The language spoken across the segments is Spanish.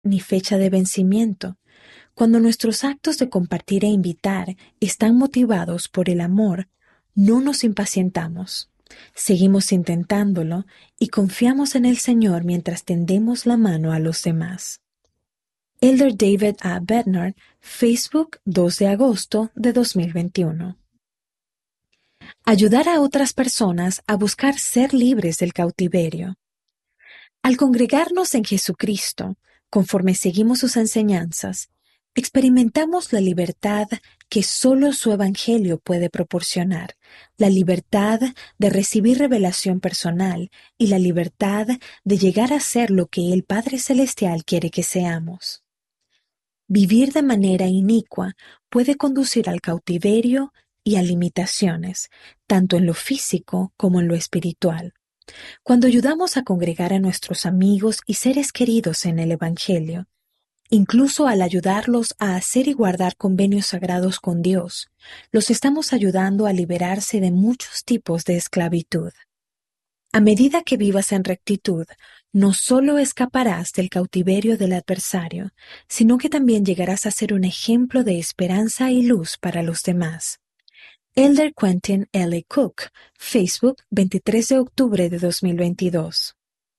ni fecha de vencimiento. Cuando nuestros actos de compartir e invitar están motivados por el amor, no nos impacientamos. Seguimos intentándolo y confiamos en el Señor mientras tendemos la mano a los demás. Elder David A. Bednar, Facebook, 2 de agosto de 2021. Ayudar a otras personas a buscar ser libres del cautiverio. Al congregarnos en Jesucristo, conforme seguimos sus enseñanzas, experimentamos la libertad que solo su Evangelio puede proporcionar, la libertad de recibir revelación personal y la libertad de llegar a ser lo que el Padre Celestial quiere que seamos. Vivir de manera inicua puede conducir al cautiverio y a limitaciones, tanto en lo físico como en lo espiritual. Cuando ayudamos a congregar a nuestros amigos y seres queridos en el Evangelio, incluso al ayudarlos a hacer y guardar convenios sagrados con Dios, los estamos ayudando a liberarse de muchos tipos de esclavitud. A medida que vivas en rectitud, no solo escaparás del cautiverio del adversario, sino que también llegarás a ser un ejemplo de esperanza y luz para los demás. Elder Quentin L. Cook, Facebook, 23 de octubre de 2022.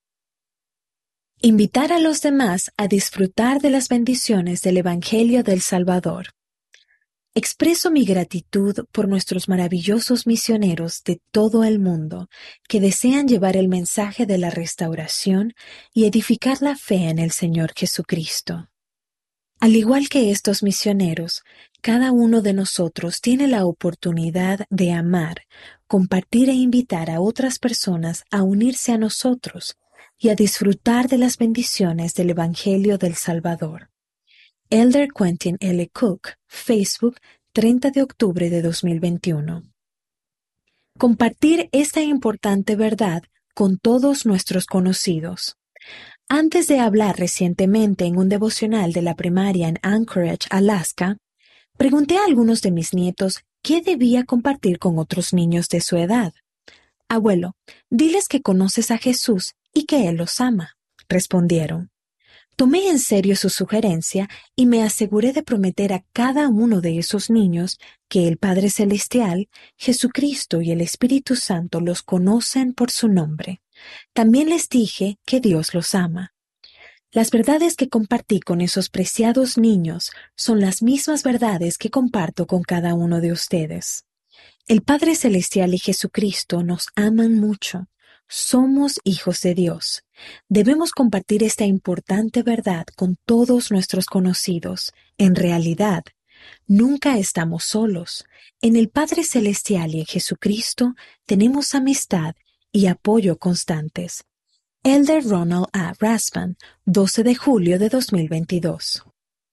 Invitar a los demás a disfrutar de las bendiciones del Evangelio del Salvador. Expreso mi gratitud por nuestros maravillosos misioneros de todo el mundo que desean llevar el mensaje de la restauración y edificar la fe en el Señor Jesucristo. Al igual que estos misioneros, cada uno de nosotros tiene la oportunidad de amar, compartir e invitar a otras personas a unirse a nosotros y a disfrutar de las bendiciones del Evangelio del Salvador. Elder Quentin L. Cook, Facebook, 30 de octubre de 2021. Compartir esta importante verdad con todos nuestros conocidos. Antes de hablar recientemente en un devocional de la primaria en Anchorage, Alaska, pregunté a algunos de mis nietos qué debía compartir con otros niños de su edad. Abuelo, diles que conoces a Jesús y que Él los ama, respondieron. Tomé en serio su sugerencia y me aseguré de prometer a cada uno de esos niños que el Padre Celestial, Jesucristo y el Espíritu Santo los conocen por su nombre. También les dije que Dios los ama. Las verdades que compartí con esos preciados niños son las mismas verdades que comparto con cada uno de ustedes. El Padre Celestial y Jesucristo nos aman mucho. Somos hijos de Dios. Debemos compartir esta importante verdad con todos nuestros conocidos. En realidad, nunca estamos solos. En el Padre Celestial y en Jesucristo tenemos amistad y apoyo constantes. Elder Ronald A. Raspan, 12 de julio de 2022.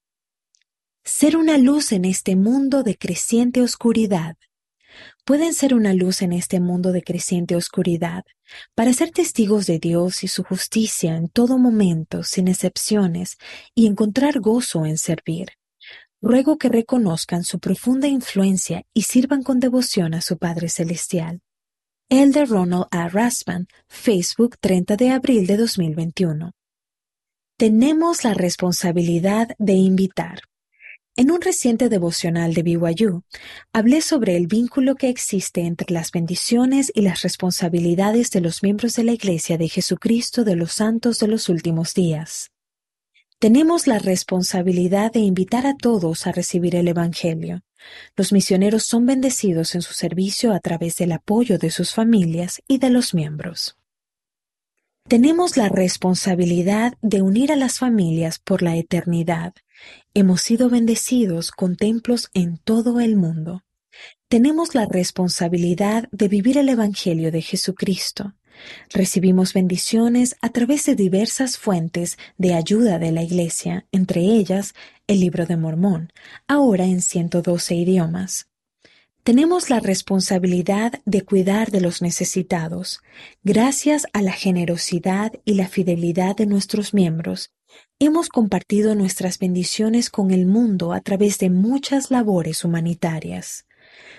Ser una luz en este mundo de creciente oscuridad. Pueden ser una luz en este mundo de creciente oscuridad, para ser testigos de Dios y su justicia en todo momento, sin excepciones, y encontrar gozo en servir. Ruego que reconozcan su profunda influencia y sirvan con devoción a su Padre Celestial. Elder Ronald A. Raspan, Facebook, 30 de abril de 2021. Tenemos la responsabilidad de invitar. En un reciente devocional de BYU, hablé sobre el vínculo que existe entre las bendiciones y las responsabilidades de los miembros de la Iglesia de Jesucristo de los Santos de los Últimos Días. Tenemos la responsabilidad de invitar a todos a recibir el Evangelio. Los misioneros son bendecidos en su servicio a través del apoyo de sus familias y de los miembros. Tenemos la responsabilidad de unir a las familias por la eternidad. Hemos sido bendecidos con templos en todo el mundo. Tenemos la responsabilidad de vivir el Evangelio de Jesucristo. Recibimos bendiciones a través de diversas fuentes de ayuda de la Iglesia, entre ellas el Libro de Mormón, ahora en 112 idiomas. Tenemos la responsabilidad de cuidar de los necesitados. Gracias a la generosidad y la fidelidad de nuestros miembros, hemos compartido nuestras bendiciones con el mundo a través de muchas labores humanitarias.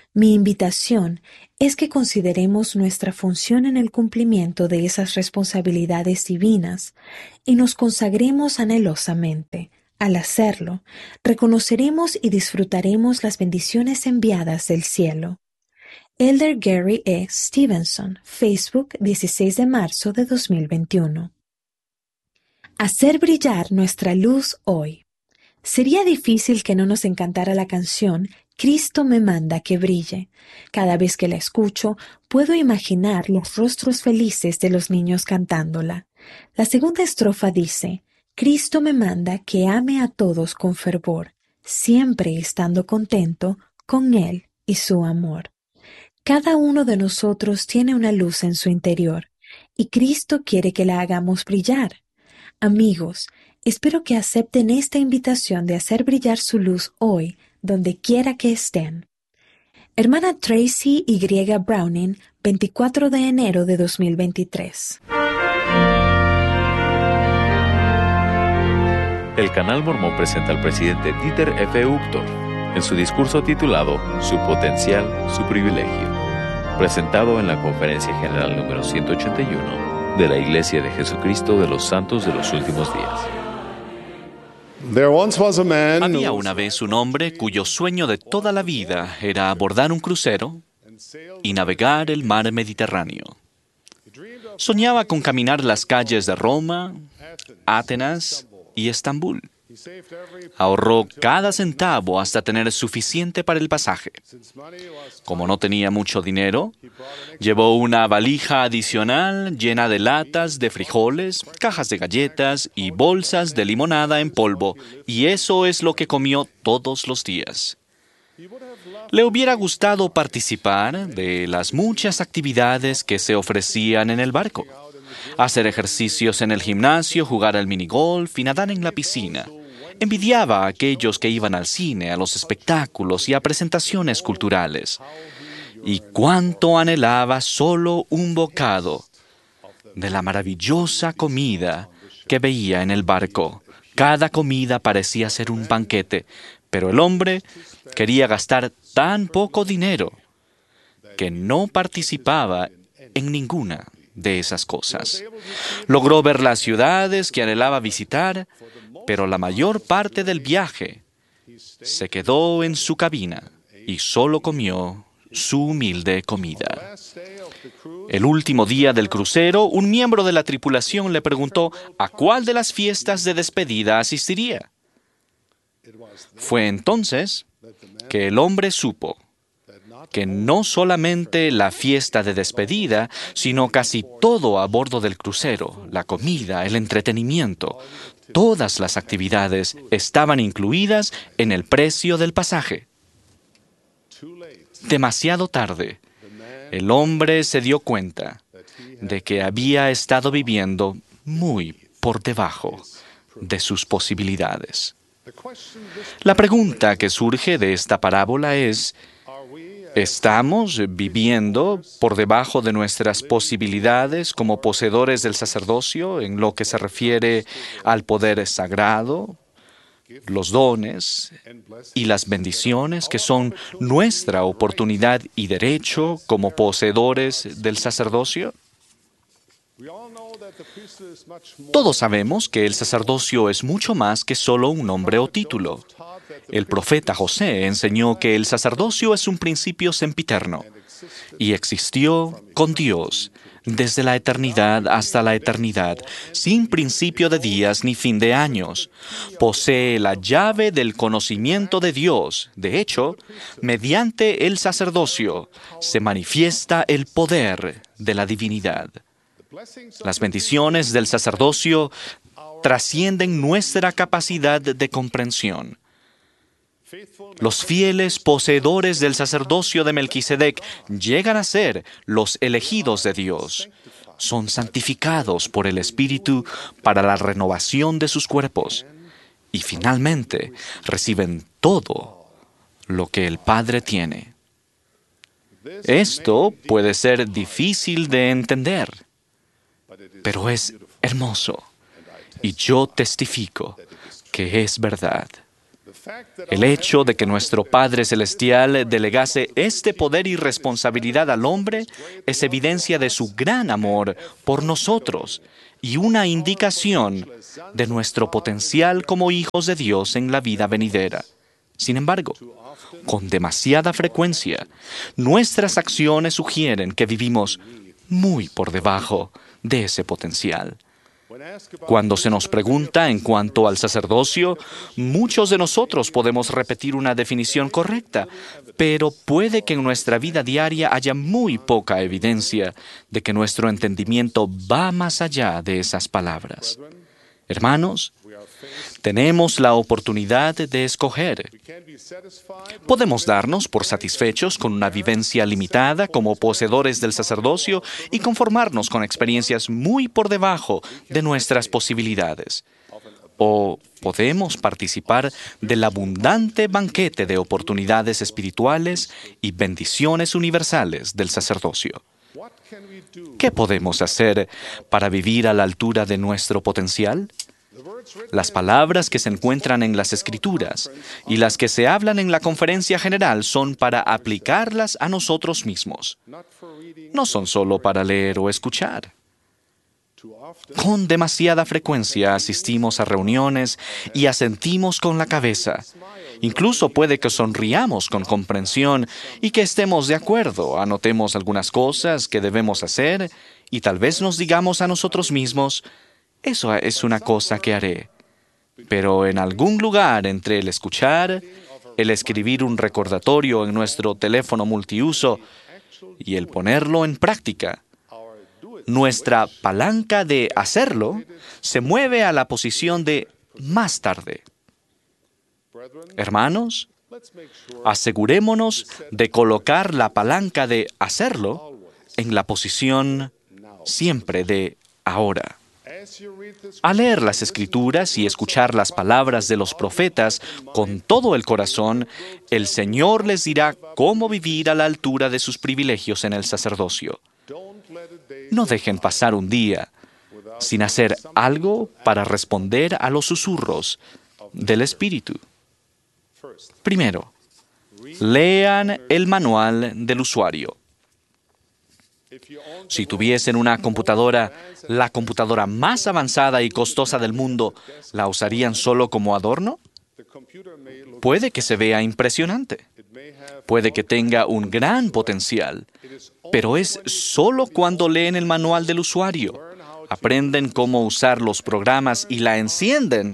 Mi invitación es que consideremos nuestra función en el cumplimiento de esas responsabilidades divinas y nos consagremos anhelosamente. Al hacerlo, reconoceremos y disfrutaremos las bendiciones enviadas del cielo. Elder Gary E. Stevenson, Facebook, 16 de marzo de 2021. Hacer brillar nuestra luz hoy. Sería difícil que no nos encantara la canción Cristo me manda que brille. Cada vez que la escucho, puedo imaginar los rostros felices de los niños cantándola. La segunda estrofa dice, Cristo me manda que ame a todos con fervor, siempre estando contento con Él y su amor. Cada uno de nosotros tiene una luz en su interior, y Cristo quiere que la hagamos brillar. Amigos, espero que acepten esta invitación de hacer brillar su luz hoy, donde quiera que estén. Hermana Tracy Y. Browning, 24 de enero de 2023. El Canal Mormón presenta al presidente Dieter F. Uchtdorf en su discurso titulado Su potencial, su privilegio, presentado en la Conferencia General número 181 de la Iglesia de Jesucristo de los Santos de los Últimos Días. Había una vez un hombre cuyo sueño de toda la vida era abordar un crucero y navegar el mar Mediterráneo. Soñaba con caminar las calles de Roma, Atenas y Estambul. Ahorró cada centavo hasta tener suficiente para el pasaje. Como no tenía mucho dinero, llevó una valija adicional llena de latas de frijoles, cajas de galletas y bolsas de limonada en polvo, y eso es lo que comió todos los días. Le hubiera gustado participar de las muchas actividades que se ofrecían en el barco. Hacer ejercicios en el gimnasio, jugar al minigolf y nadar en la piscina. Envidiaba a aquellos que iban al cine, a los espectáculos y a presentaciones culturales. Y cuánto anhelaba solo un bocado de la maravillosa comida que veía en el barco. Cada comida parecía ser un banquete, pero el hombre quería gastar tan poco dinero que no participaba en ninguna de esas cosas. Logró ver las ciudades que anhelaba visitar, pero la mayor parte del viaje se quedó en su cabina y solo comió su humilde comida. El último día del crucero, un miembro de la tripulación le preguntó a cuál de las fiestas de despedida asistiría. Fue entonces que el hombre supo que no solamente la fiesta de despedida, sino casi todo a bordo del crucero, la comida, el entretenimiento, todas las actividades estaban incluidas en el precio del pasaje. Demasiado tarde, el hombre se dio cuenta de que había estado viviendo muy por debajo de sus posibilidades. La pregunta que surge de esta parábola es: ¿estamos viviendo por debajo de nuestras posibilidades como poseedores del sacerdocio en lo que se refiere al poder sagrado, los dones y las bendiciones que son nuestra oportunidad y derecho como poseedores del sacerdocio? Todos sabemos que el sacerdocio es mucho más que solo un nombre o título. El profeta José enseñó que el sacerdocio es un principio sempiterno y existió con Dios desde la eternidad hasta la eternidad, sin principio de días ni fin de años. Posee la llave del conocimiento de Dios. De hecho, mediante el sacerdocio se manifiesta el poder de la divinidad. Las bendiciones del sacerdocio trascienden nuestra capacidad de comprensión. Los fieles poseedores del sacerdocio de Melquisedec llegan a ser los elegidos de Dios. Son santificados por el Espíritu para la renovación de sus cuerpos. Y finalmente reciben todo lo que el Padre tiene. Esto puede ser difícil de entender, pero es hermoso. Y yo testifico que es verdad. El hecho de que nuestro Padre Celestial delegase este poder y responsabilidad al hombre es evidencia de su gran amor por nosotros y una indicación de nuestro potencial como hijos de Dios en la vida venidera. Sin embargo, con demasiada frecuencia, nuestras acciones sugieren que vivimos muy por debajo de ese potencial. Cuando se nos pregunta en cuanto al sacerdocio, muchos de nosotros podemos repetir una definición correcta, pero puede que en nuestra vida diaria haya muy poca evidencia de que nuestro entendimiento va más allá de esas palabras. Hermanos, tenemos la oportunidad de escoger. Podemos darnos por satisfechos con una vivencia limitada como poseedores del sacerdocio y conformarnos con experiencias muy por debajo de nuestras posibilidades. O podemos participar del abundante banquete de oportunidades espirituales y bendiciones universales del sacerdocio. ¿Qué podemos hacer para vivir a la altura de nuestro potencial? Las palabras que se encuentran en las Escrituras y las que se hablan en la conferencia general son para aplicarlas a nosotros mismos. No son solo para leer o escuchar. Con demasiada frecuencia asistimos a reuniones y asentimos con la cabeza. Incluso puede que sonriamos con comprensión y que estemos de acuerdo, anotemos algunas cosas que debemos hacer y tal vez nos digamos a nosotros mismos: eso es una cosa que haré. Pero en algún lugar entre el escuchar, el escribir un recordatorio en nuestro teléfono multiuso y el ponerlo en práctica, nuestra palanca de hacerlo se mueve a la posición de más tarde. Hermanos, asegurémonos de colocar la palanca de hacerlo en la posición siempre de ahora. Al leer las Escrituras y escuchar las palabras de los profetas con todo el corazón, el Señor les dirá cómo vivir a la altura de sus privilegios en el sacerdocio. No dejen pasar un día sin hacer algo para responder a los susurros del Espíritu. Primero, lean el manual del usuario. Si tuviesen una computadora, la computadora más avanzada y costosa del mundo, ¿la usarían solo como adorno? Puede que se vea impresionante. Puede que tenga un gran potencial. Pero es solo cuando leen el manual del usuario, aprenden cómo usar los programas y la encienden,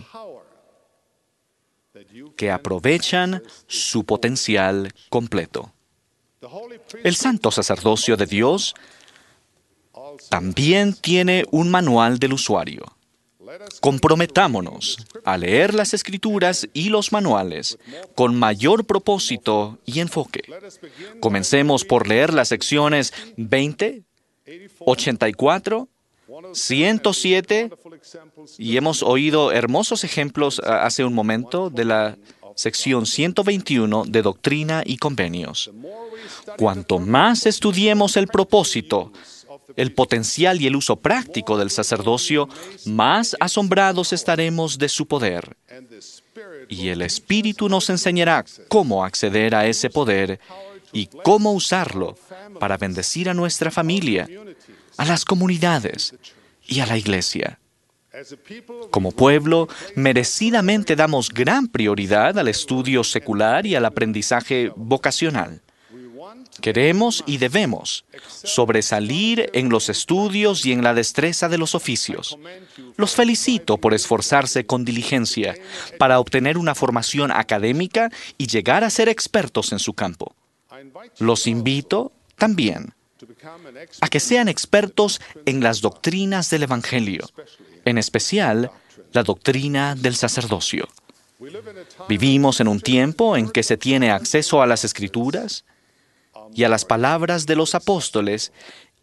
que aprovechan su potencial completo. El santo sacerdocio de Dios también tiene un manual del usuario. Comprometámonos a leer las Escrituras y los manuales con mayor propósito y enfoque. Comencemos por leer las secciones 20, 84, 107, y hemos oído hermosos ejemplos hace un momento de la sección 121 de Doctrina y Convenios. Cuanto más estudiemos el propósito, el potencial y el uso práctico del sacerdocio, más asombrados estaremos de su poder. Y el Espíritu nos enseñará cómo acceder a ese poder y cómo usarlo para bendecir a nuestra familia, a las comunidades y a la iglesia. Como pueblo, merecidamente damos gran prioridad al estudio secular y al aprendizaje vocacional. Queremos y debemos sobresalir en los estudios y en la destreza de los oficios. Los felicito por esforzarse con diligencia para obtener una formación académica y llegar a ser expertos en su campo. Los invito también a que sean expertos en las doctrinas del Evangelio, en especial la doctrina del sacerdocio. Vivimos en un tiempo en que se tiene acceso a las Escrituras y a las palabras de los apóstoles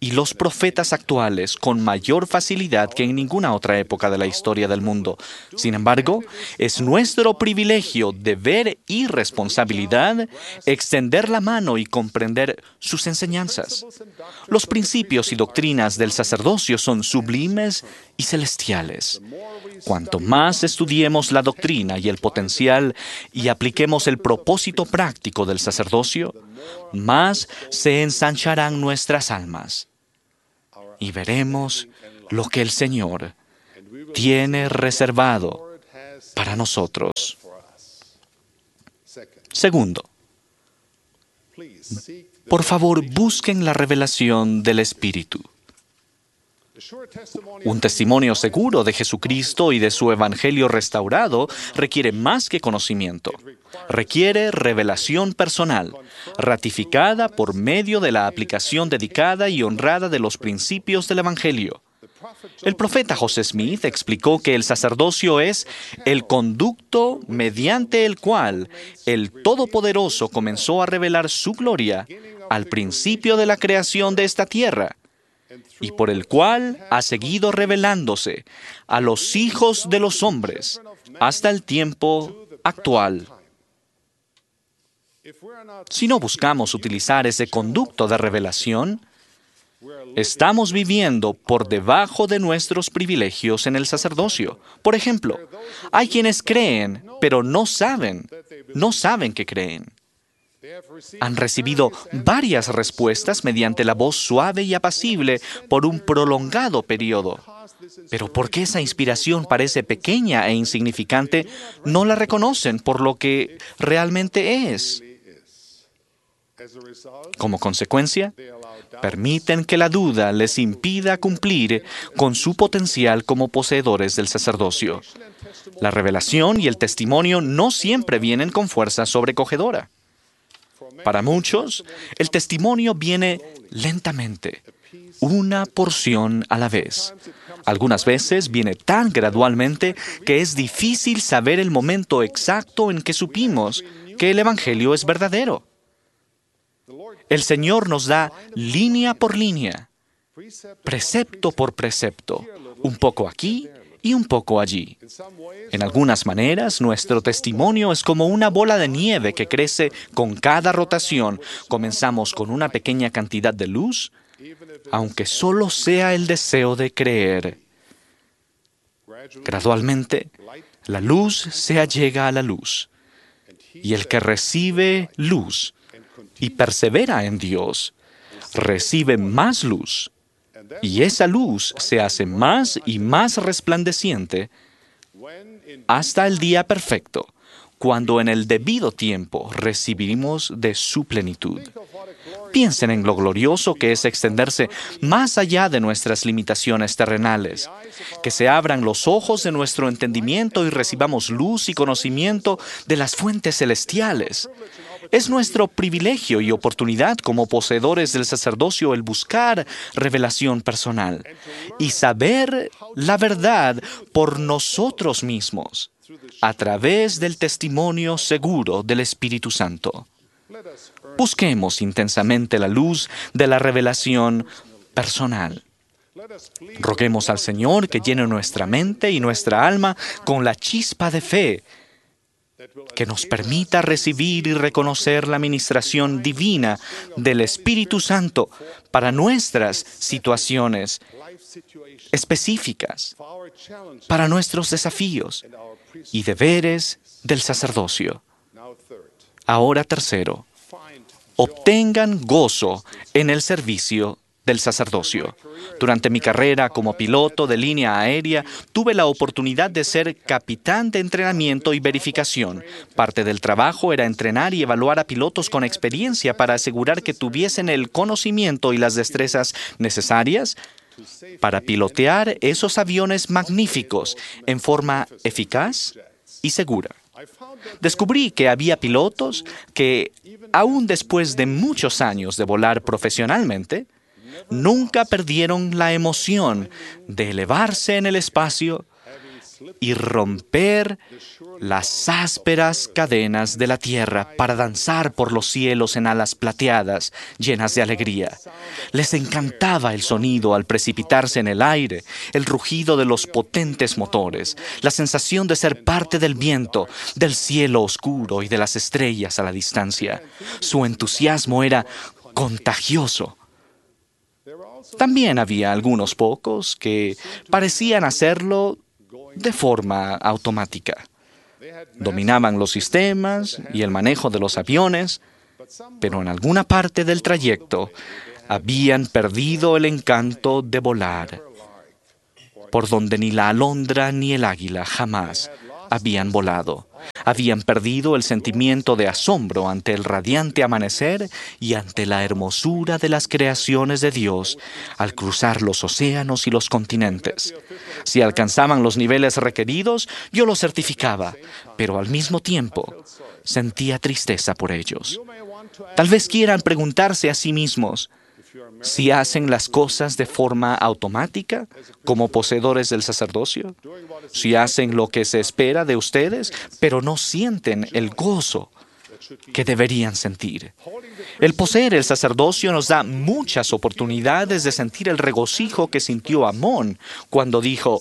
y los profetas actuales con mayor facilidad que en ninguna otra época de la historia del mundo. Sin embargo, es nuestro privilegio, deber y responsabilidad extender la mano y comprender sus enseñanzas. Los principios y doctrinas del sacerdocio son sublimes y celestiales. Cuanto más estudiemos la doctrina y el potencial y apliquemos el propósito práctico del sacerdocio, más se ensancharán nuestras almas y veremos lo que el Señor tiene reservado para nosotros. Segundo, por favor, busquen la revelación del Espíritu. Un testimonio seguro de Jesucristo y de su Evangelio restaurado requiere más que conocimiento. Requiere revelación personal, ratificada por medio de la aplicación dedicada y honrada de los principios del Evangelio. El profeta José Smith explicó que el sacerdocio es el conducto mediante el cual el Todopoderoso comenzó a revelar su gloria al principio de la creación de esta tierra, y por el cual ha seguido revelándose a los hijos de los hombres hasta el tiempo actual. Si no buscamos utilizar ese conducto de revelación, estamos viviendo por debajo de nuestros privilegios en el sacerdocio. Por ejemplo, hay quienes creen, pero no saben que creen. Han recibido varias respuestas mediante la voz suave y apacible por un prolongado periodo. Pero porque esa inspiración parece pequeña e insignificante, no la reconocen por lo que realmente es. Como consecuencia, permiten que la duda les impida cumplir con su potencial como poseedores del sacerdocio. La revelación y el testimonio no siempre vienen con fuerza sobrecogedora. Para muchos, el testimonio viene lentamente, una porción a la vez. Algunas veces viene tan gradualmente que es difícil saber el momento exacto en que supimos que el Evangelio es verdadero. El Señor nos da línea por línea, precepto por precepto, un poco aquí y un poco allí. En algunas maneras, nuestro testimonio es como una bola de nieve que crece con cada rotación. Comenzamos con una pequeña cantidad de luz, aunque solo sea el deseo de creer. Gradualmente, la luz se allega a la luz, y el que recibe luz y persevera en Dios, recibe más luz, y esa luz se hace más y más resplandeciente hasta el día perfecto, cuando en el debido tiempo recibimos de su plenitud. Piensen en lo glorioso que es extenderse más allá de nuestras limitaciones terrenales, que se abran los ojos de nuestro entendimiento y recibamos luz y conocimiento de las fuentes celestiales. Es nuestro privilegio y oportunidad como poseedores del sacerdocio el buscar revelación personal y saber la verdad por nosotros mismos a través del testimonio seguro del Espíritu Santo. Busquemos intensamente la luz de la revelación personal. Roguemos al Señor que llene nuestra mente y nuestra alma con la chispa de fe que nos permita recibir y reconocer la ministración divina del Espíritu Santo para nuestras situaciones específicas, para nuestros desafíos y deberes del sacerdocio. Ahora, tercero, obtengan gozo en el servicio del sacerdocio. Durante mi carrera como piloto de línea aérea, tuve la oportunidad de ser capitán de entrenamiento y verificación. Parte del trabajo era entrenar y evaluar a pilotos con experiencia para asegurar que tuviesen el conocimiento y las destrezas necesarias para pilotear esos aviones magníficos en forma eficaz y segura. Descubrí que había pilotos que, aún después de muchos años de volar profesionalmente, nunca perdieron la emoción de elevarse en el espacio y romper las ásperas cadenas de la tierra para danzar por los cielos en alas plateadas, llenas de alegría. Les encantaba el sonido al precipitarse en el aire, el rugido de los potentes motores, la sensación de ser parte del viento, del cielo oscuro y de las estrellas a la distancia. Su entusiasmo era contagioso. También había algunos pocos que parecían hacerlo de forma automática. Dominaban los sistemas y el manejo de los aviones, pero en alguna parte del trayecto habían perdido el encanto de volar, por donde ni la alondra ni el águila jamás habían volado. Habían perdido el sentimiento de asombro ante el radiante amanecer y ante la hermosura de las creaciones de Dios al cruzar los océanos y los continentes. Si alcanzaban los niveles requeridos, yo lo certificaba, pero al mismo tiempo sentía tristeza por ellos. Tal vez quieran preguntarse a sí mismos si hacen las cosas de forma automática, como poseedores del sacerdocio, si hacen lo que se espera de ustedes, pero no sienten el gozo que deberían sentir. El poseer el sacerdocio nos da muchas oportunidades de sentir el regocijo que sintió Amón cuando dijo: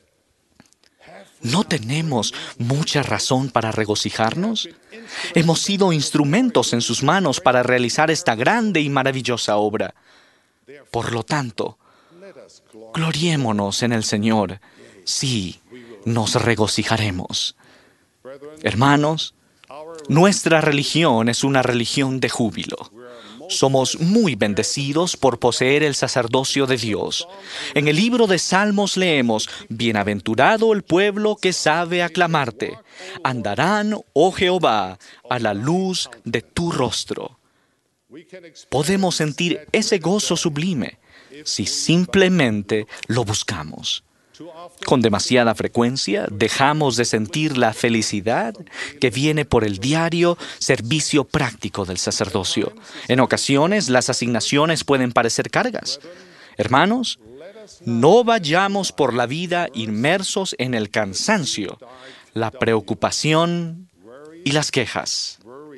¿no tenemos mucha razón para regocijarnos? Hemos sido instrumentos en sus manos para realizar esta grande y maravillosa obra. Por lo tanto, gloriémonos en el Señor. Sí, nos regocijaremos. Hermanos, nuestra religión es una religión de júbilo. Somos muy bendecidos por poseer el sacerdocio de Dios. En el libro de Salmos leemos: «Bienaventurado el pueblo que sabe aclamarte. Andarán, oh Jehová, a la luz de tu rostro». Podemos sentir ese gozo sublime si simplemente lo buscamos. Con demasiada frecuencia dejamos de sentir la felicidad que viene por el diario servicio práctico del sacerdocio. En ocasiones las asignaciones pueden parecer cargas. Hermanos, no vayamos por la vida inmersos en el cansancio, la preocupación y las quejas.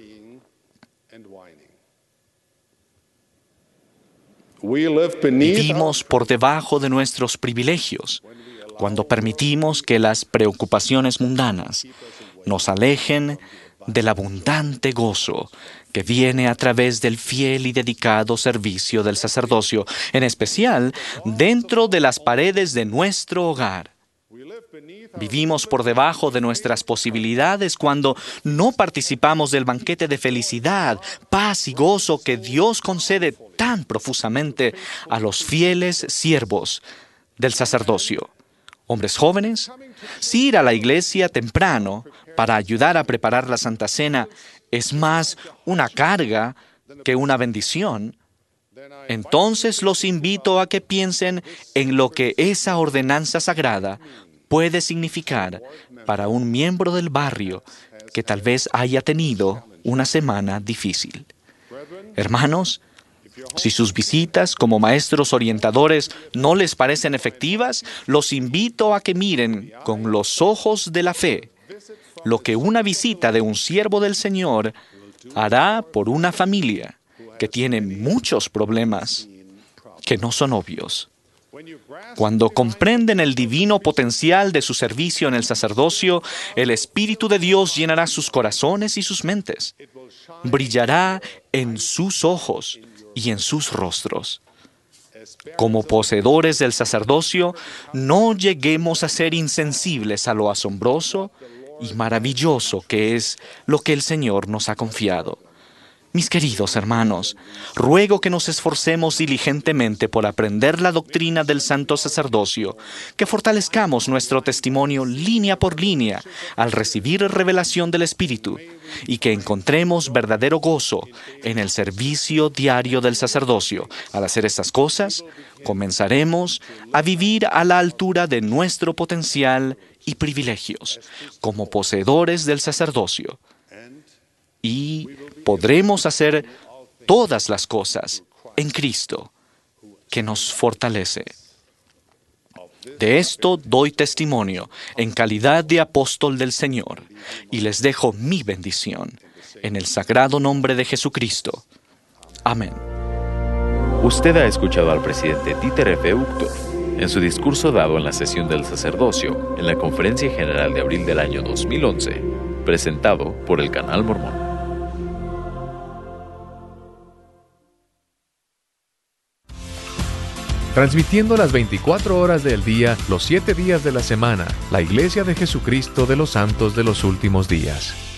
Vivimos por debajo de nuestros privilegios cuando permitimos que las preocupaciones mundanas nos alejen del abundante gozo que viene a través del fiel y dedicado servicio del sacerdocio, en especial dentro de las paredes de nuestro hogar. Vivimos por debajo de nuestras posibilidades cuando no participamos del banquete de felicidad, paz y gozo que Dios concede tan profusamente a los fieles siervos del sacerdocio. Hombres jóvenes, si ir a la iglesia temprano para ayudar a preparar la Santa Cena es más una carga que una bendición, entonces los invito a que piensen en lo que esa ordenanza sagrada puede significar para un miembro del barrio que tal vez haya tenido una semana difícil. Hermanos, si sus visitas como maestros orientadores no les parecen efectivas, los invito a que miren con los ojos de la fe lo que una visita de un siervo del Señor hará por una familia que tiene muchos problemas que no son obvios. Cuando comprenden el divino potencial de su servicio en el sacerdocio, el Espíritu de Dios llenará sus corazones y sus mentes. Brillará en sus ojos y en sus rostros. Como poseedores del sacerdocio, no lleguemos a ser insensibles a lo asombroso y maravilloso que es lo que el Señor nos ha confiado. Mis queridos hermanos, ruego que nos esforcemos diligentemente por aprender la doctrina del santo sacerdocio, que fortalezcamos nuestro testimonio línea por línea al recibir revelación del Espíritu y que encontremos verdadero gozo en el servicio diario del sacerdocio. Al hacer estas cosas, comenzaremos a vivir a la altura de nuestro potencial y privilegios como poseedores del sacerdocio. Y podremos hacer todas las cosas en Cristo, que nos fortalece. De esto doy testimonio en calidad de apóstol del Señor y les dejo mi bendición en el sagrado nombre de Jesucristo. Amén. Usted ha escuchado al presidente Dieter F. Uchtdorf en su discurso dado en la sesión del sacerdocio en la Conferencia General de abril del año 2011, presentado por el Canal Mormón. Transmitiendo las 24 horas del día, los 7 días de la semana, la Iglesia de Jesucristo de los Santos de los Últimos Días.